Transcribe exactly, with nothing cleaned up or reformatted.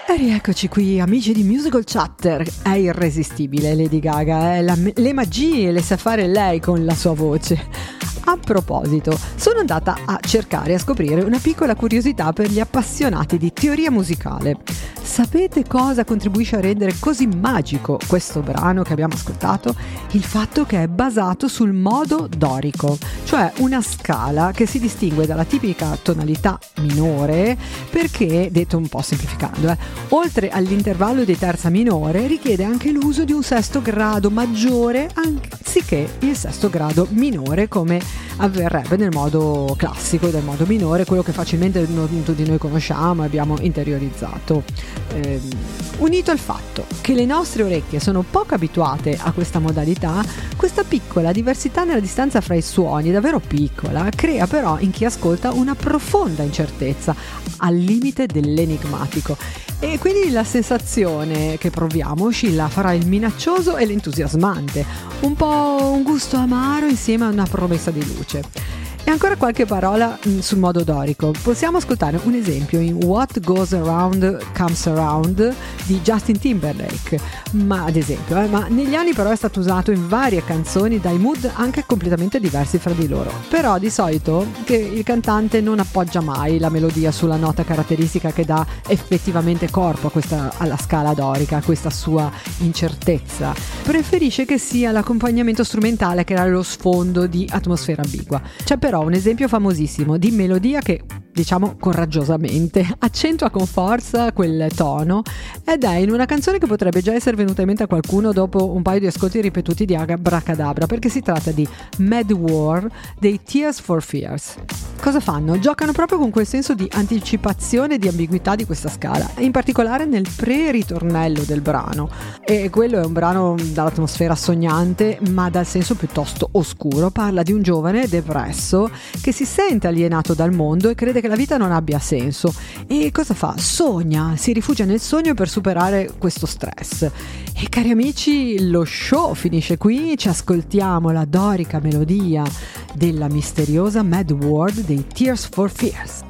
E rieccoci qui, amici di Musical Chatter. È irresistibile Lady Gaga, eh? La, le magie le sa fare lei con la sua voce. A proposito, sono andata a cercare e a scoprire una piccola curiosità per gli appassionati di teoria musicale. Sapete cosa contribuisce a rendere così magico questo brano che abbiamo ascoltato? Il fatto che è basato sul modo dorico, cioè una scala che si distingue dalla tipica tonalità minore perché, detto un po' semplificando, eh, oltre all'intervallo di terza minore richiede anche l'uso di un sesto grado maggiore anziché il sesto grado minore come avverrebbe nel modo classico del modo minore, quello che facilmente tutti noi conosciamo e abbiamo interiorizzato. Eh, unito al fatto che le nostre orecchie sono poco abituate a questa modalità, questa piccola diversità nella distanza fra i suoni, davvero piccola, crea però in chi ascolta una profonda incertezza al limite dell'enigmatico, e quindi la sensazione che proviamo oscilla fra il minaccioso e l'entusiasmante, un po' un gusto amaro insieme a una promessa di luce. E ancora qualche parola sul modo dorico. Possiamo ascoltare un esempio in What Goes Around Comes Around di Justin Timberlake, ma ad esempio, eh, ma negli anni però è stato usato in varie canzoni dai mood anche completamente diversi fra di loro. Però di solito che il cantante non appoggia mai la melodia sulla nota caratteristica che dà effettivamente corpo a questa, alla scala dorica, a questa sua incertezza. Preferisce che sia l'accompagnamento strumentale a creare lo sfondo di atmosfera ambigua. C'è però un esempio famosissimo di melodia che, diciamo coraggiosamente, accentua con forza quel tono, ed è in una canzone che potrebbe già essere venuta in mente a qualcuno dopo un paio di ascolti ripetuti di Abracadabra, perché si tratta di Mad War dei Tears for Fears. Cosa fanno? Giocano proprio con quel senso di anticipazione e di ambiguità di questa scala, in particolare nel pre-ritornello del brano, e quello è un brano dall'atmosfera sognante ma dal senso piuttosto oscuro. Parla di un giovane depresso che si sente alienato dal mondo e crede che la vita non abbia senso, e cosa fa? Sogna, si rifugia nel sogno per superare questo stress. E cari amici, lo show finisce qui, ci ascoltiamo la dorica melodia della misteriosa Mad World dei Tears for Fears.